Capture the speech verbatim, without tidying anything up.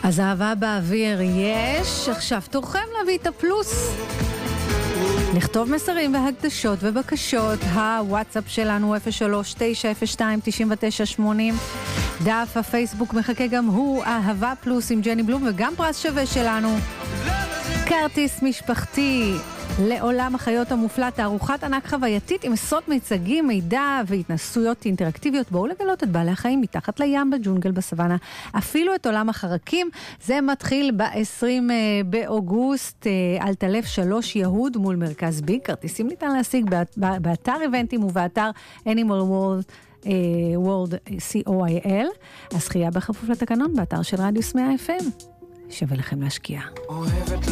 אז אהבה באוויר יש, עכשיו תורכם להביא את הפלוס. לכתוב מסרים והקדשות ובקשות, הוואטסאפ שלנו אפס שלוש תשע אפס שתיים תשע תשע שמונים, דף הפייסבוק מחכה גם הוא אהבה פלוס עם ג'ני בלום, וגם פרס שווה שלנו, כרטיס משפחתי לעולם החיות המופלא, תערוכת ענק חווייתית עם עשרות מיצגים, מידע והתנסויות אינטראקטיביות. בואו לגלות את בעלי החיים מתחת לים, בג'ונגל, בסוואנה, אפילו את עולם החרקים. זה מתחיל ב-עשרים באוגוסט על תלף שלוש יהוד מול מרכז ביג. כרטיסים ניתן להשיג באתר איבנטים ובאתר Animal World World סי או איי אל. הזכייה בכפוף לתקנון באתר של רדיוס מאה אף אם. שווה לכם להשקיע.